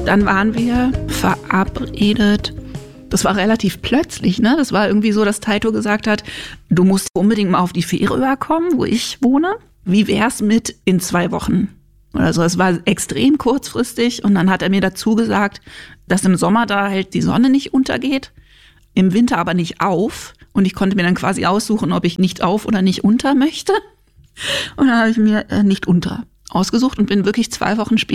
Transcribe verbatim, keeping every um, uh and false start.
Dann waren wir verabredet. Das war relativ plötzlich, ne? Das war irgendwie so, dass Taito gesagt hat, du musst unbedingt mal auf die Fähre überkommen, wo ich wohne. Wie wär's mit in zwei Wochen? Oder so. Es war extrem kurzfristig und dann hat er mir dazu gesagt, dass im Sommer da halt die Sonne nicht untergeht, im Winter aber nicht auf. Und ich konnte mir dann quasi aussuchen, ob ich nicht auf oder nicht unter möchte. Und dann habe ich mir äh, nicht unter ausgesucht und bin wirklich zwei Wochen später